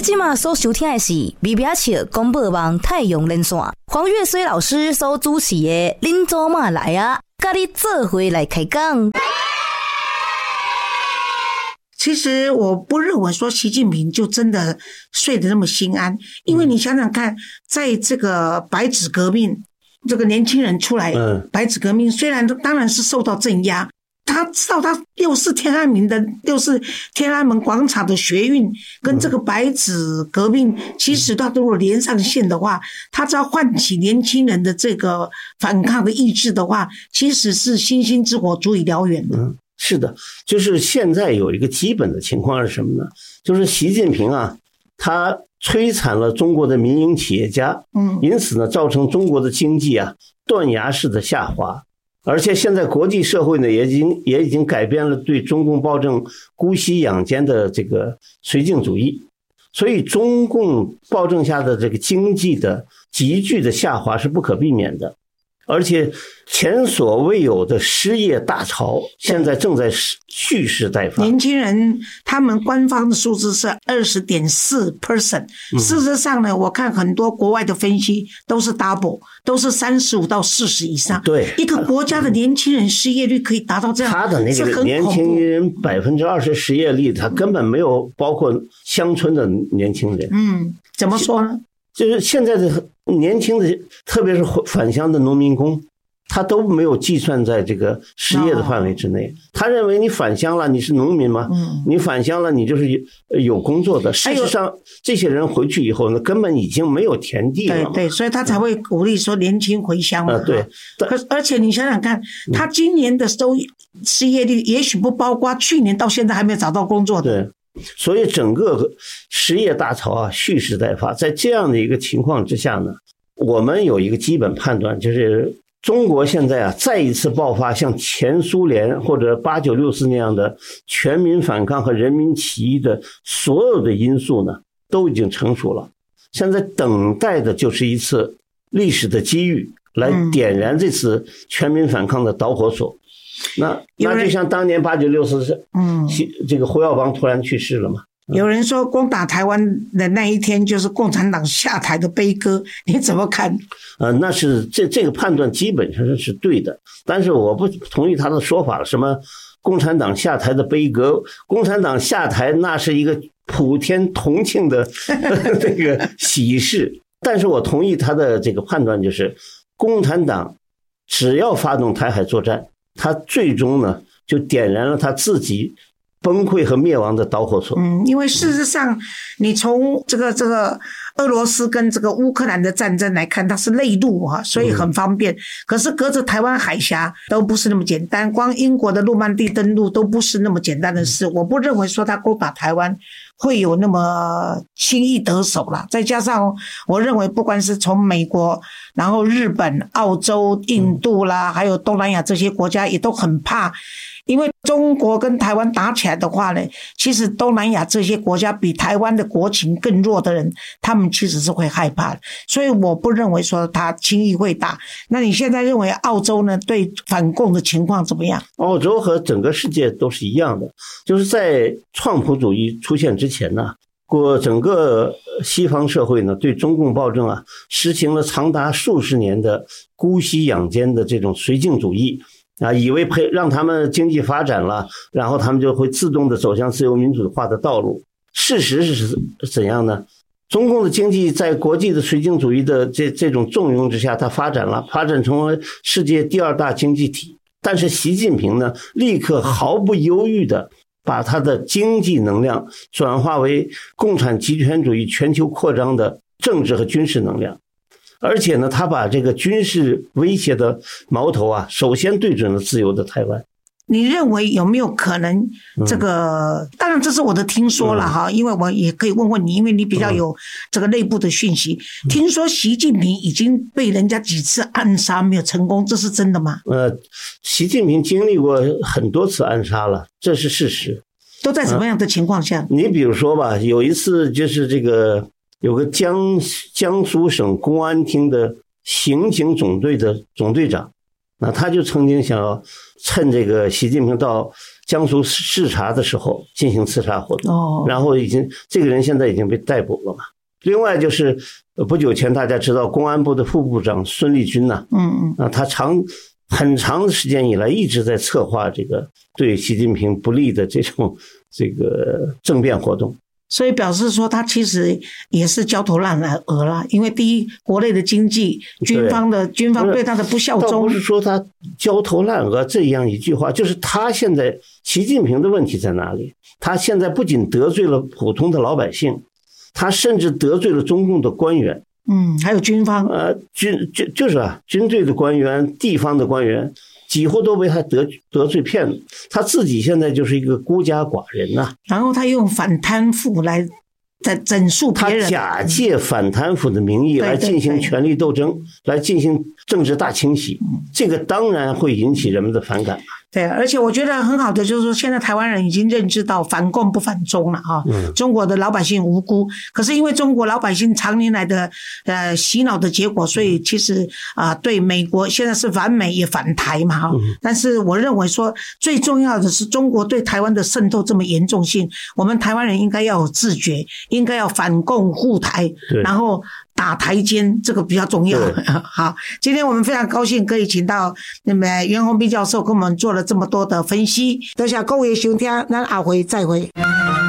即马所收听的是 BBH 广播网太阳连线，黄月水老师所主持的恁祖妈来啊，甲你做伙来开讲。 其实我不认为说习近平就真的睡得那么心安，因为你想想看，在这个白纸革命，这个年轻人出来，白纸革命虽然当然是受到镇压，他知道他64天安门广场的学运跟这个白纸革命，其实他如果连上线的话，他只要唤起年轻人的这个反抗的意志的话，其实是星星之火足以燎原的。 是的，就是现在有一个基本的情况是什么呢？就是习近平啊，他摧残了中国的民营企业家，因此呢，造成中国的经济啊断崖式的下滑。而且现在国际社会呢，也已经改变了对中共暴政姑息养奸的这个绥靖主义，所以中共暴政下的这个经济的急剧的下滑是不可避免的。而且前所未有的失业大潮现在正在蓄势待发。 年轻人他们官方的数字是 20.4%， 事实上呢，我看很多国外的分析都是 double， 都是35到40以上。 对， 一个国家的年轻人失业率可以达到这样， 他的那个年轻人20%失业率，他根本没有包括乡村的年轻人。 怎么说呢？ 就是现在的年轻的，特别是返乡的农民工，他都没有计算在这个失业的范围之内。他认为你返乡了，你是农民吗？你返乡了，你就是有工作的。事实上，这些人回去以后呢，根本已经没有田地了。 对，所以他才会鼓励说年轻回乡嘛。 对。 而且你想想看，他今年的失业率也许不包括去年到现在还没有找到工作的。 对。所以整个失业大潮啊蓄势待发，在这样的一个情况之下呢，我们有一个基本判断，就是中国现在啊再一次爆发像前苏联或者8964那样的全民反抗和人民起义的所有的因素呢都已经成熟了，现在等待的就是一次历史的机遇，来点燃这次全民反抗的导火索。那就像当年8964这个胡耀邦突然去世了嘛。 有人说攻打台湾的那一天就是共产党下台的悲歌，你怎么看？ 那是这个判断基本上是对的，但是我不同意他的说法，什么共产党下台的悲歌，共产党下台那是一个普天同庆的这个喜事。但是我同意他的这个判断，就是共产党只要发动台海作战，他最终呢就点燃了他自己崩溃和灭亡的导火索。 因为事实上你从这个俄罗斯跟这个乌克兰的战争来看，它是内陆所以很方便，可是隔着台湾海峡都不是那么简单，光英国的诺曼底登陆都不是那么简单的事。我不认为说他攻打台湾会有那么轻易得手啦。再加上我认为不管是从美国，然后日本、澳洲、印度啦，还有东南亚这些国家也都很怕，因为中国跟台湾打起来的话呢，其实东南亚这些国家比台湾的国情更弱的人，他们其实是会害怕的，所以我不认为说他轻易会打。那你现在认为澳洲呢对反共的情况怎么样？ 澳洲和整个世界都是一样的，就是在创普主义出现之前呢，整个西方社会呢对中共暴政啊实行了长达数十年的姑息养奸的这种绥靖主义啊，以为让他们经济发展了，然后他们就会自动的走向自由民主化的道路。事实是怎样呢？中共的经济在国际的绥靖主义的这种纵容之下，它发展成为世界第2大经济体。但是习近平呢，立刻毫不犹豫的把他的经济能量转化为共产极权主义全球扩张的政治和军事能量。而且呢，他把这个军事威胁的矛头啊，首先对准了自由的台湾。 你认为有没有可能这个当然这是我的听说了哈，因为我也可以问问你，因为你比较有这个内部的讯息。听说习近平已经被人家几次暗杀没有成功，这是真的吗？ 习近平经历过很多次暗杀了，这是事实。 都在什么样的情况下？ 你比如说吧，有一次就是这个有个江苏省公安厅的刑警总队的总队长，那他就曾经想要趁这个习近平到江苏视察的时候进行刺杀活动，然后这个人现在已经被逮捕了嘛。另外就是不久前大家知道公安部的副部长孙立军呢，他很长的时间以来一直在策划这个对习近平不利的这个政变活动。 所以表示说他其实也是焦头烂额啦，因为第一国内的经济，军方对他的不效忠。倒不是说他焦头烂额这样一句话，就是他现在习近平的问题在哪里？他现在不仅得罪了普通的老百姓，他甚至得罪了中共的官员， 还有军方， 军队的官员、地方的官员。几乎都被他得罪骗了，他自己现在就是一个孤家寡人呐。 然后他用反贪腐来整肃别人， 他假借反贪腐的名义来进行权力斗争，来进行政治大清洗，这个当然会引起人们的反感。 对，而且我觉得很好的就是说，现在台湾人已经认知到反共不反中了哈。中国的老百姓无辜，可是因为中国老百姓常年来的洗脑的结果，所以其实对美国现在是反美也反台嘛哈。但是我认为说最重要的是中国对台湾的渗透这么严重性，我们台湾人应该要有自觉，应该要反共护台，然后打台奸，这个比较重要。好，今天我们非常高兴可以请到袁宏斌教授跟我们做了这么多的分析，多谢各位收听，咱下回再会。